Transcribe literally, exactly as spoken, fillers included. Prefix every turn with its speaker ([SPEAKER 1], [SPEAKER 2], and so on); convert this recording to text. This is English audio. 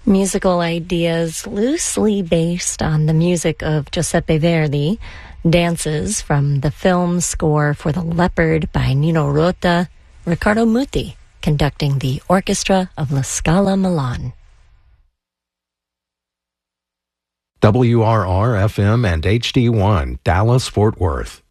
[SPEAKER 1] Musical ideas loosely based on the music of Giuseppe Verdi, dances from the film score for The Leopard by Nino Rota, Riccardo Muti conducting the orchestra of La Scala Milan.
[SPEAKER 2] W R R F M and H D one, Dallas, Fort Worth.